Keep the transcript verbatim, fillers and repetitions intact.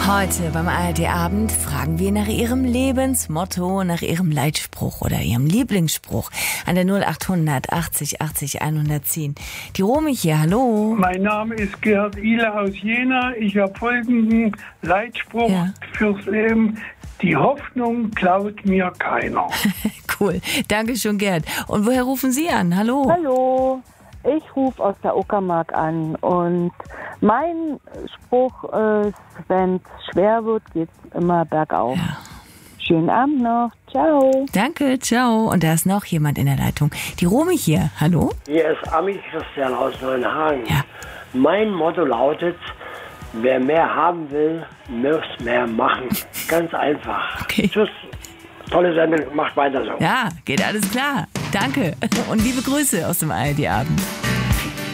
Heute beim A R D-Abend fragen wir nach Ihrem Lebensmotto, nach Ihrem Leitspruch oder Ihrem Lieblingsspruch an der null achthundert achtzig achtzig hundertzehn. Die Romy hier, hallo. Mein Name ist Gerhard Ihle aus Jena. Ich habe folgenden Leitspruch Ja. fürs Leben. Die Hoffnung klaut mir keiner. Cool, danke schön, Gerd. Und woher rufen Sie an? Hallo. Hallo, ich rufe aus der Uckermark an und mein Spruch ist, wenn es schwer wird, geht es immer bergauf. Ja. Schönen Abend noch, ciao. Danke, ciao. Und da ist noch jemand in der Leitung. Die Romy hier, hallo. Hier ist Ami Christian aus Neuenhagen. Ja. Mein Motto lautet, wer mehr haben will, muss mehr machen. Ganz einfach. Okay. Tschüss. Tolle Sendung, macht weiter so. Ja, geht alles klar. Danke und liebe Grüße aus dem A R D-Abend.